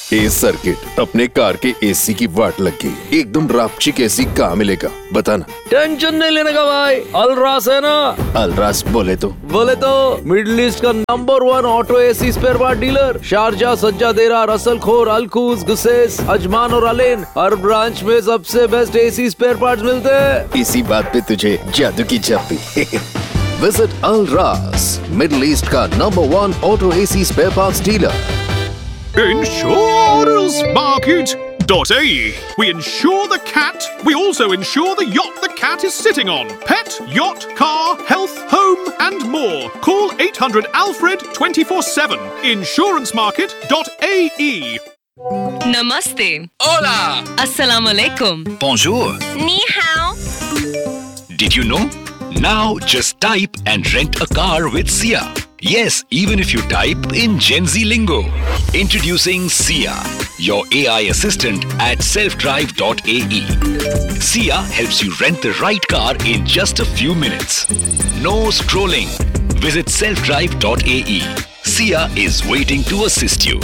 ए circuit अपने car के AC की वाट लग गई। एकदम रापचिक एसी कहाँ मिलेगा बताना। टेंशन नहीं लेने का भाई, अलरास है ना। अलरास बोले तो मिडिल ईस्ट का number 1 auto AC spare part dealer. Sharjah, सज्जादेरा, रसलखोर, अलखूज, गुसेस, Ajman और अलेन, हर ब्रांच में सबसे बेस्ट एसी स्पेयर पार्ट्स मिलते हैं। इसी बात पे तुझे जादू की चाबी। विजिट अलरास, मिडिल ईस्ट का number 1 auto AC spare parts dealer. InsuranceMarket.ae. We insure the cat. We also insure the yacht the cat is sitting on. Pet, yacht, car, health, home and more. Call 800-ALFRED 24/7. InsuranceMarket.ae. Namaste. Hola. Assalamu alaikum. Bonjour. Ni hao. Did you know? Now just type and rent a car with Sia. Yes, even if you type in Gen Z lingo. Introducing Sia, your AI assistant at selfdrive.ae. Sia helps you rent the right car in just a few minutes. No scrolling. Visit selfdrive.ae. Sia is waiting to assist you.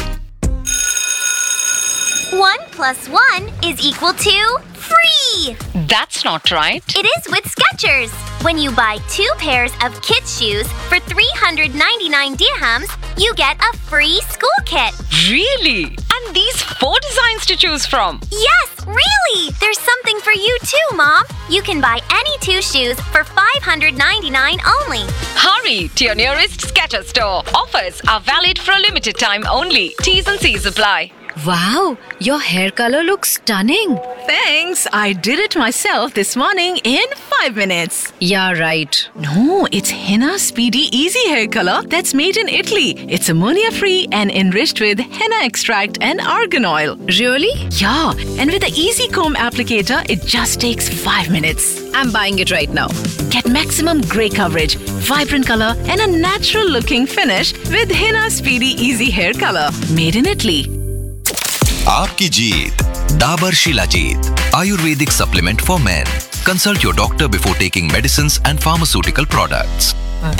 1 + 1 = free! That's not right. It is with Skechers. When you buy 2 pairs of kids' shoes for 399 dirhams, you get a free school kit. Really? And these 4 designs to choose from. Yes, really! There's something for you too, Mom. You can buy any 2 shoes for 599 only. Hurry to your nearest Skechers store. Offers are valid for a limited time only. T's and C's apply. Wow, your hair color looks stunning. Thanks. I did it myself this morning in 5 minutes. Yeah, right. No, it's Henna Speedy Easy Hair Color that's made in Italy. It's ammonia-free and enriched with henna extract and argan oil. Really? Yeah, and with the Easy Comb applicator, it just takes 5 minutes. I'm buying it right now. Get maximum gray coverage, vibrant color, and a natural-looking finish with Henna Speedy Easy Hair Color. Made in Italy. आपकी जीत Dabur shilajit Ayurvedic supplement for main. Consult your doctor before taking medicines and pharmaceutical products.